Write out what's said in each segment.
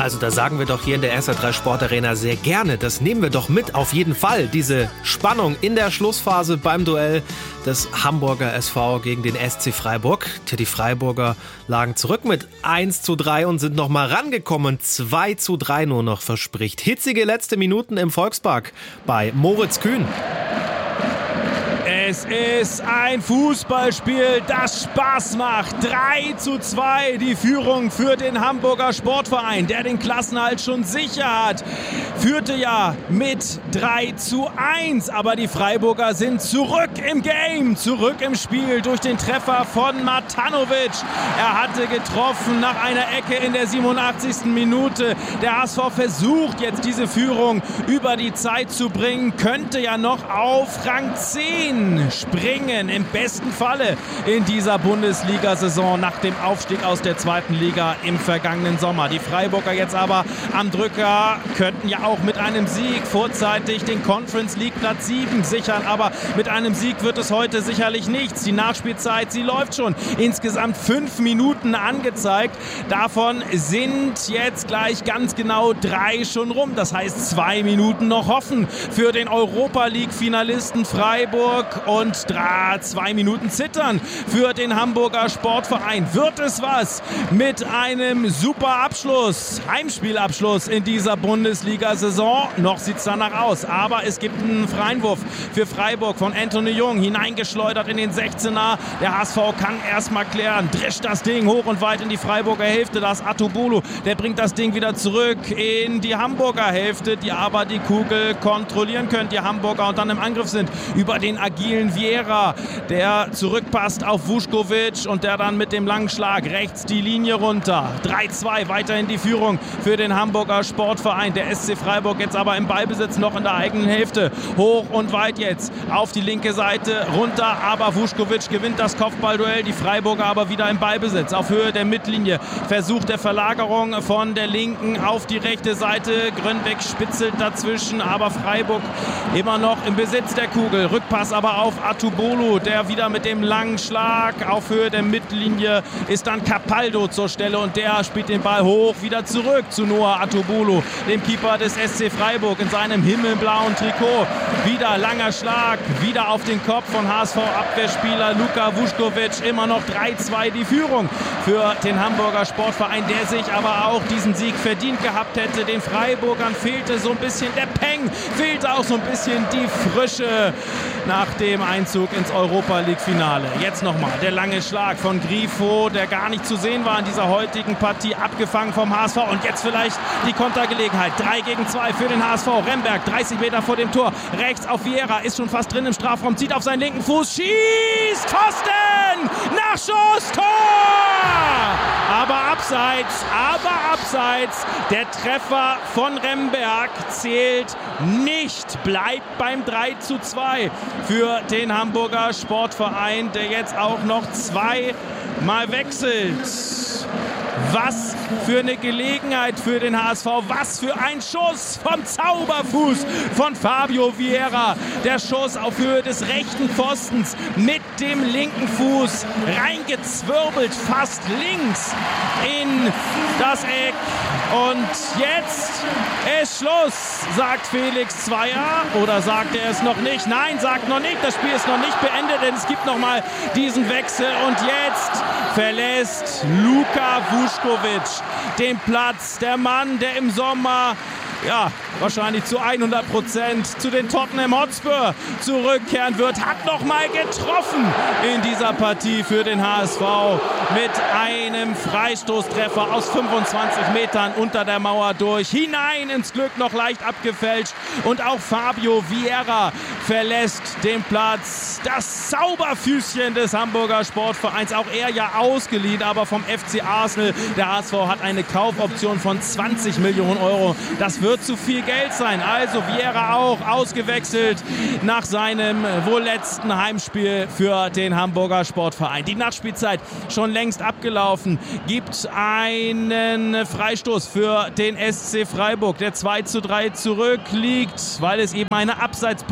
Also da sagen wir doch hier in der SR3 Sportarena sehr gerne, das nehmen wir doch mit, auf jeden Fall, diese Spannung in der Schlussphase beim Duell des Hamburger SV gegen den SC Freiburg. Die Freiburger lagen zurück mit 1:3 und sind nochmal rangekommen, 2:3 nur noch, verspricht hitzige letzte Minuten im Volkspark bei Moritz Kühn. Es ist ein Fußballspiel, das Spaß macht. 3:2 die Führung für den Hamburger Sportverein, der den Klassenerhalt schon sicher hat. Führte ja mit 3:1, aber die Freiburger sind zurück im Game, zurück im Spiel durch den Treffer von Matanovic. Er hatte getroffen nach einer Ecke in der 87. Minute. Der HSV versucht jetzt diese Führung über die Zeit zu bringen, könnte ja noch auf Rang 10 springen, im besten Falle in dieser Bundesliga-Saison nach dem Aufstieg aus der zweiten Liga im vergangenen Sommer. Die Freiburger jetzt aber am Drücker, könnten ja auch mit einem Sieg vorzeitig den Conference League Platz 7 sichern, aber mit einem Sieg wird es heute sicherlich nichts. Die Nachspielzeit, sie läuft schon. Insgesamt 5 Minuten angezeigt. Davon sind jetzt gleich ganz genau 3 schon rum. Das heißt 2 Minuten noch hoffen für den Europa-League-Finalisten Freiburg und 2 Minuten zittern für den Hamburger Sportverein. Wird es was mit einem super Abschluss, Heimspielabschluss in dieser Bundesliga-Saison? Noch sieht es danach aus, aber es gibt einen Freiwurf für Freiburg von Anthony Jung, hineingeschleudert in den 16er. Der HSV kann erstmal klären, drescht das Ding hoch und weit in die Freiburger Hälfte. Das ist Atubulu, der bringt das Ding wieder zurück in die Hamburger Hälfte, die aber die Kugel kontrollieren können, die Hamburger, und dann im Angriff sind über den agilen Vieira, der zurückpasst auf Vuskovic und der dann mit dem langen Schlag rechts die Linie runter. 3:2 weiterhin die Führung für den Hamburger Sportverein. Der SC Freiburg jetzt aber im Ballbesitz noch in der eigenen Hälfte. Hoch und weit jetzt auf die linke Seite runter, aber Vuskovic gewinnt das Kopfballduell. Die Freiburger aber wieder im Ballbesitz auf Höhe der Mittellinie. Versuch der Verlagerung von der linken auf die rechte Seite. Grönbeck spitzelt dazwischen, aber Freiburg immer noch im Besitz der Kugel. Rückpass aber auf Atubolu, der wieder mit dem langen Schlag auf Höhe der Mittellinie ist dann Capaldo zur Stelle und der spielt den Ball hoch wieder zurück zu Noah Atubolu, dem Keeper des SC Freiburg in seinem himmelblauen Trikot. Wieder langer Schlag, wieder auf den Kopf von HSV-Abwehrspieler Luka Vuskovic. Immer noch 3:2 die Führung für den Hamburger Sportverein, der sich aber auch diesen Sieg verdient gehabt hätte. Den Freiburgern fehlte so ein bisschen der Peng, fehlte auch so ein bisschen die Frische nach dem Einzug ins Europa-League-Finale. Jetzt nochmal der lange Schlag von Grifo, der gar nicht zu sehen war in dieser heutigen Partie, abgefangen vom HSV. Und jetzt vielleicht die Kontergelegenheit. 3:2 für den HSV. Remberg, 30 Meter vor dem Tor. Rechts auf Vieira, ist schon fast drin im Strafraum, zieht auf seinen linken Fuß, schießt, Pfosten, Nachschuss, Tor! Aber abseits, der Treffer von Remberg zählt nicht, bleibt beim 3:2 für den Hamburger Sportverein, der jetzt auch noch 2-mal wechselt. Was für eine Gelegenheit für den HSV, was für ein Schuss vom Zauberfuß von Fabio Vieira. Der Schuss auf Höhe des rechten Pfostens mit dem linken Fuß reingezwirbelt, fast links in das Eck. Und jetzt ist Schluss, sagt Felix Zweier. Oder sagt er es noch nicht? Nein, sagt noch nicht. Das Spiel ist noch nicht beendet, denn es gibt noch mal diesen Wechsel. Und jetzt verlässt Luka Vuskovic den Platz. Der Mann, der im Sommer wahrscheinlich zu 100% zu den Tottenham Hotspur zurückkehren wird, hat nochmal getroffen in dieser Partie für den HSV mit einem Freistoßtreffer aus 25 Metern unter der Mauer durch, hinein ins Glück, noch leicht abgefälscht, und auch Fabio Vieira verlässt den Platz. Das Zauberfüßchen des Hamburger Sportvereins, auch er ja ausgeliehen, aber vom FC Arsenal. Der HSV hat eine Kaufoption von 20 Millionen Euro. Das wird zu viel Geld sein. Also Vieira auch ausgewechselt nach seinem wohl letzten Heimspiel für den Hamburger Sportverein. Die Nachspielzeit schon längst abgelaufen. Gibt einen Freistoß für den SC Freiburg, der 2:3 zurückliegt, weil es eben eine Abseitsposition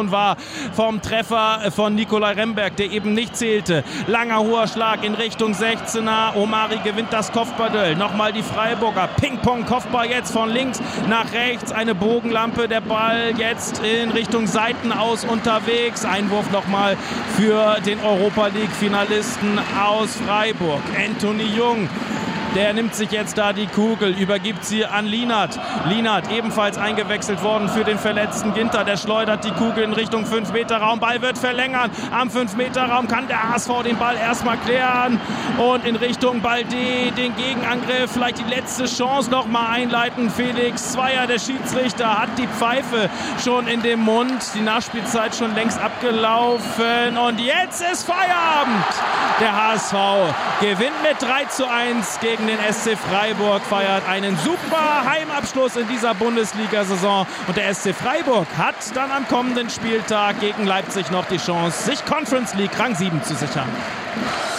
Reaktion war vom Treffer von Nikolai Remberg, der eben nicht zählte. Langer hoher Schlag in Richtung 16er. Omari gewinnt das Kopfballduell. Nochmal die Freiburger. Ping-Pong-Kopfball jetzt von links nach rechts. Eine Bogenlampe. Der Ball jetzt in Richtung Seitenaus unterwegs. Einwurf nochmal für den Europa-League-Finalisten aus Freiburg. Anthony Jung. Der nimmt sich jetzt da die Kugel, übergibt sie an Lienert. Lienert ebenfalls eingewechselt worden für den verletzten Ginter. Der schleudert die Kugel in Richtung 5-Meter-Raum. Ball wird verlängert. Am 5-Meter-Raum kann der HSV den Ball erstmal klären. Und in Richtung Balde den Gegenangriff. Vielleicht die letzte Chance nochmal einleiten. Felix Zweier, der Schiedsrichter, hat die Pfeife schon in dem Mund. Die Nachspielzeit schon längst abgelaufen. Und jetzt ist Feierabend. Der HSV gewinnt mit 3:1 gegen den SC Freiburg, feiert einen super Heimabschluss in dieser Bundesliga-Saison. Und der SC Freiburg hat dann am kommenden Spieltag gegen Leipzig noch die Chance, sich Conference League Rang 7 zu sichern.